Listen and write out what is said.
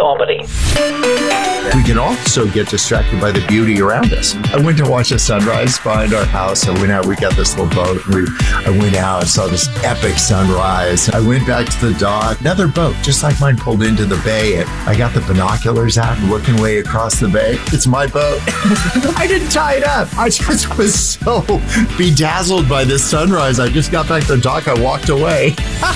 Albany. We can also get distracted by the beauty around us. I went to watch the sunrise behind our house. I went out, we got this little boat. I went out, saw this epic sunrise. I went back to the dock. Another boat, just like mine, pulled into the bay. And I got the binoculars out and looking way across the bay. It's my boat. I didn't tie it up. I just was so bedazzled by this sunrise. I just got back to the dock. I walked away.